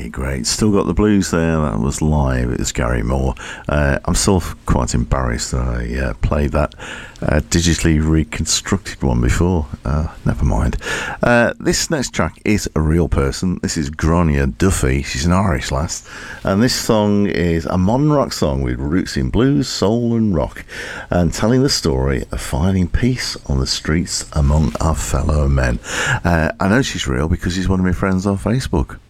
Great. Still got the blues there. That was live. It was Gary Moore. I'm still quite embarrassed that I played that digitally reconstructed one before. Never mind. This next track is a real person. This is Grania Duffy. She's an Irish lass. And this song is a modern rock song with roots in blues, soul and rock, and telling the story of finding peace on the streets among our fellow men. I know she's real because she's one of my friends on Facebook.